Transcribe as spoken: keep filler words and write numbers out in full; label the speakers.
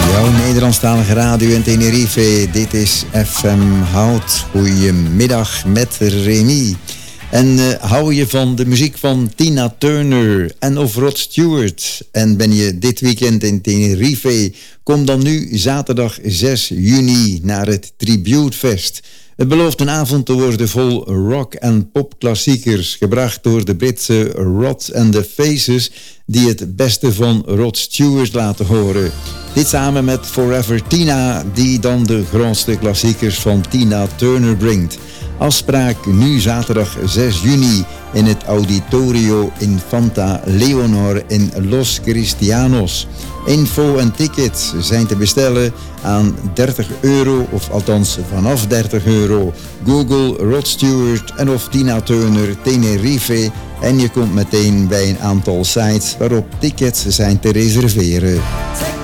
Speaker 1: Jouw Nederlandstalige radio in Tenerife, dit is F M Hout. Goedemiddag met Remy. En uh, hou je van de muziek van Tina Turner en of Rod Stewart? En ben je dit weekend in Tenerife? Kom dan nu zaterdag zes juni naar het Tribute Fest. Het belooft een avond te worden vol rock- en popklassiekers, gebracht door de Britse Rod and the Faces, die het beste van Rod Stewart laten horen. Dit samen met Forever Tina, die dan de grootste klassiekers van Tina Turner brengt. Afspraak nu zaterdag zes juni in het Auditorio Infanta Leonor in Los Cristianos. Info en tickets zijn te bestellen aan dertig euro, of althans vanaf dertig euro. Google Rod Stewart en of Tina Turner Tenerife en je komt meteen bij een aantal sites waarop tickets zijn te reserveren.